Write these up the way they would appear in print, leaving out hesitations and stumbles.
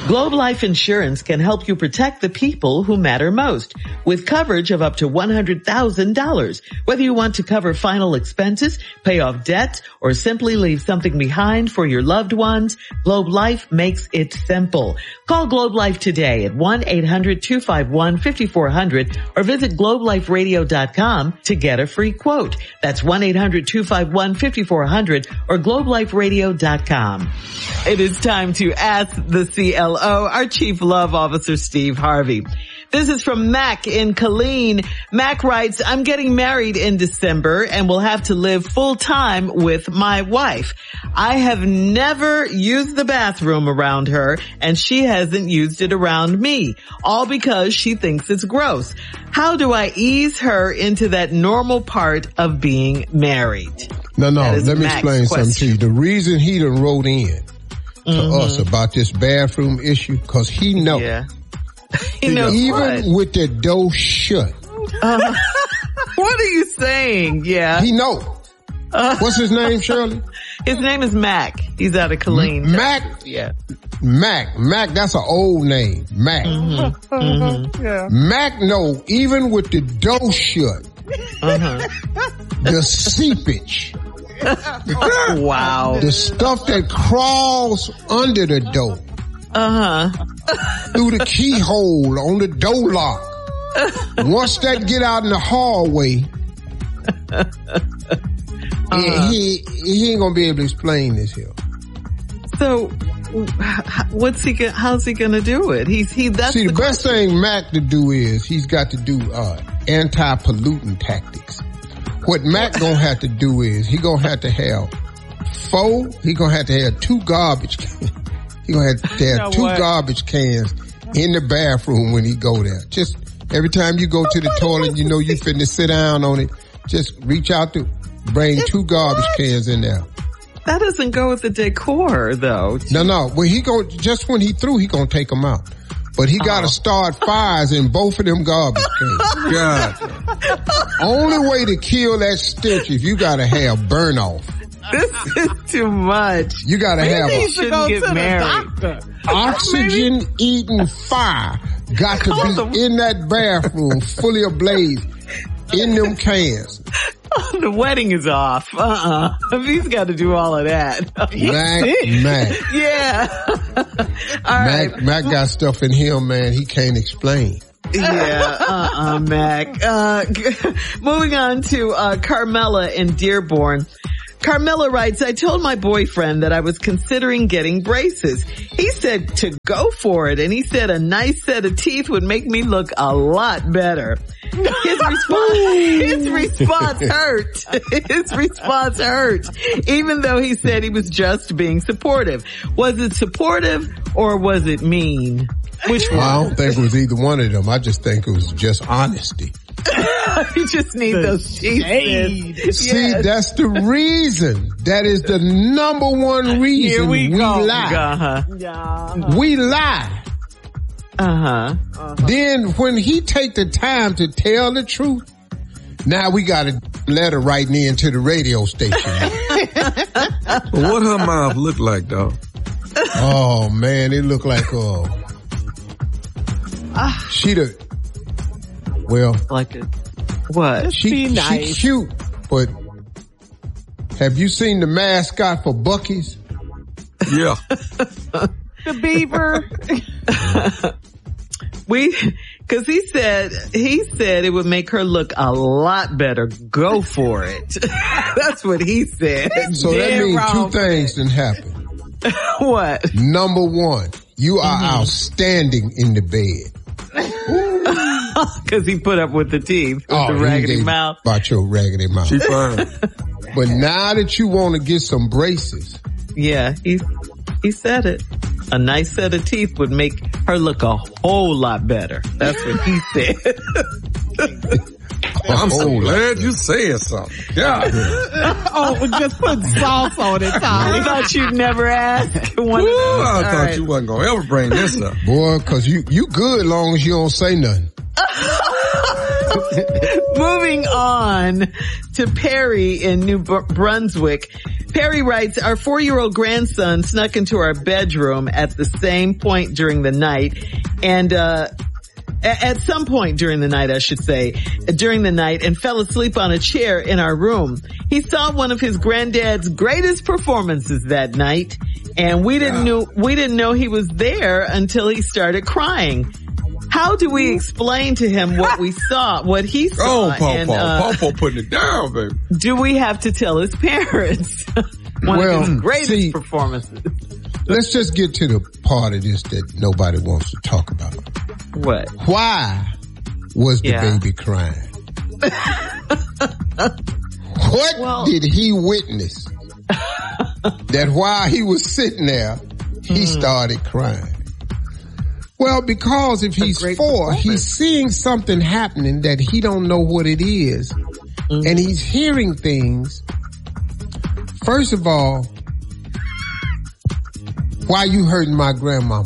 Globe Life Insurance can help you protect the people who matter most with coverage of up to $100,000. Whether you want to cover final expenses, pay off debt, or simply leave something behind for your loved ones, Globe Life makes it simple. Call Globe Life today at 1-800-251-5400 or visit globeliferadio.com to get a free quote. That's 1-800-251-5400 or globeliferadio.com. It is time to ask the CLO, our Chief Love Officer, Steve Harvey. This is from Mac in Killeen. Mac writes, I'm getting married in December and will have to live full time with my wife. I have never used the bathroom around her and she hasn't used it around me, all because she thinks it's gross. How do I ease her into that normal part of being married? No, let me explain something to you. The reason he done wrote in to us about this bathroom issue, cause he knows. Yeah. He knows even with the door shut. What are you saying? Yeah. He knows. What's his name, Shirley? His name is Mac. He's out of Killeen. Mac? Yeah. Mac, that's an old name. Mac. Yeah. Mac know even with the door shut, the seepage. Wow. The stuff that crawls under the door. Through the keyhole on the door lock. Once that get out in the hallway, he ain't gonna be able to explain this here. So, how's he gonna do it? The best thing Mac to do is he's got to do, anti-pollutant tactics. What Mac gonna have to do is he gonna have to have two garbage cans. He gonna have to have two garbage cans in the bathroom when he go there. Just every time you go to the toilet, you know you finna sit down on it. Just reach out to bring two garbage cans in there. That doesn't go with the decor, though. No. Well, just when he through, he gonna take them out. But he gotta start fires in both of them garbage cans. God. Only way to kill that stench if you gotta have burn off. This is too much. You gotta have a shouldn't get married. Oxygen eating fire got to be in that bathroom fully ablaze in them cans. The wedding is off. He's got to do all of that. Mac. Yeah. All right. Mac got stuff in him, man, he can't explain. Yeah, Mac. Moving on to Carmela in Dearborn. Carmela writes, I told my boyfriend that I was considering getting braces. He said to go for it, and he said a nice set of teeth would make me look a lot better. His response hurt. His response hurt, even though he said he was just being supportive. Was it supportive or was it mean? Which one? Well, I don't think it was either one of them. I just think it was just honesty. You just need those teeth. See, that's the reason. That is the number one reason we lie. We lie. Then when he take the time to tell the truth, now we got a letter writing into the radio station. What her mouth look like, though? Oh man, it look like like it. What? She's cute, but have you seen the mascot for Buc-ee's? Yeah. The beaver. Cause he said it would make her look a lot better. Go for it. That's what he said. So that means two things didn't happen. What? Number one, you are outstanding in the bed. Cause he put up with the teeth, with the raggedy mouth. About your raggedy mouth. She fine. But now that you want to get some braces. Yeah, he said it. A nice set of teeth would make her look a whole lot better. That's what he said. I'm so glad you said something. God. Just put sauce on it, Tom. I thought you'd never ask one of those. I thought you wasn't going to ever bring this up. Boy, cause you good long as you don't say nothing. Moving on to Perry in New Brunswick. Perry writes, our 4-year-old grandson snuck into our bedroom at the same point during the night and, at some point during the night, I should say, during the night and fell asleep on a chair in our room. He saw one of his granddad's greatest performances that night and we didn't know he was there until he started crying. How do we explain to him what we saw, what he saw? Oh, Pawpaw putting it down, baby. Do we have to tell his parents one of his greatest performances? Let's just get to the part of this that nobody wants to talk about. What? Why was the baby crying? What did he witness that while he was sitting there, he started crying? Well, because if he's 4, he's seeing something happening that he don't know what it is. And he's hearing things. First of all, why you hurting my grandmama?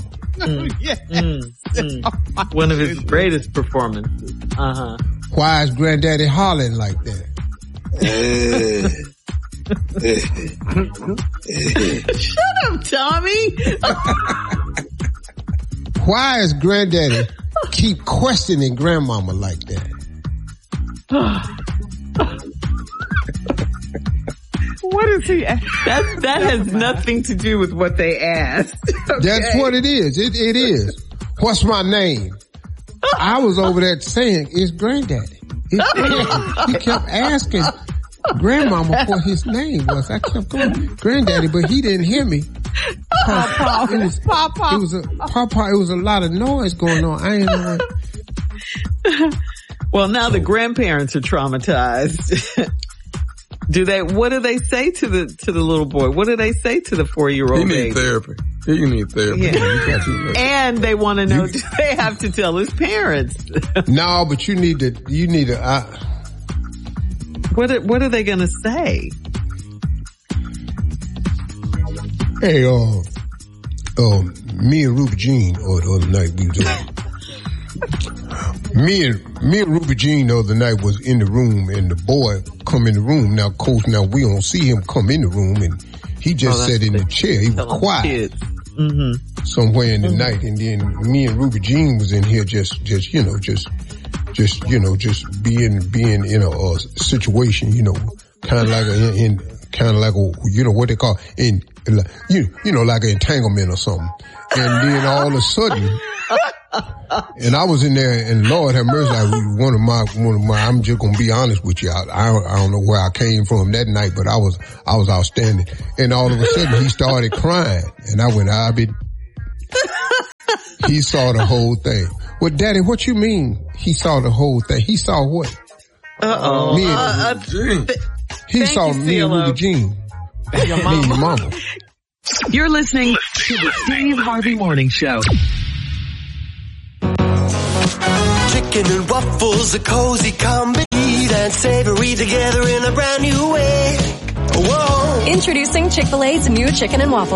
One of his greatest performances. Why is granddaddy hollering like that? Shut up, Tommy. Why is granddaddy keep questioning grandmama like that? What is he? That has nothing to do with what they asked. Okay. That's what it is. It is. What's my name? I was over there saying, it's granddaddy. He kept asking grandmama what his name was. I kept going, granddaddy, but he didn't hear me. It was a lot of noise going on. I ain't know what. Well, now the grandparents are traumatized. What do they say to the little boy? What do they say to the 4-year-old baby? He needs therapy. He needs therapy. Yeah. And they want to know, do they have to tell his parents? No, but you need to, what are they gonna say? Hey, me and Ruby Jean, the other night we was me and Ruby Jean the other night was in the room and the boy come in the room. Now, coach, we don't see him come in the room and he just sat in the chair. He was quiet somewhere in the night. And then me and Ruby Jean was in here just being in a situation, kind of like what they call like an entanglement or something. And then all of a sudden, and I was in there, and Lord have mercy, one of my, I'm just gonna be honest with you. I don't know where I came from that night, but I was outstanding. And all of a sudden he started crying, and I went, he saw the whole thing. Well, Daddy, what you mean he saw the whole thing? He saw what? He saw me and Ruby Jean. Your mama. You're listening to the Steve Harvey Morning Show. Chicken and waffles, a cozy combi, and savory together in a brand new way. Whoa. Introducing Chick-fil-A's new chicken and waffles.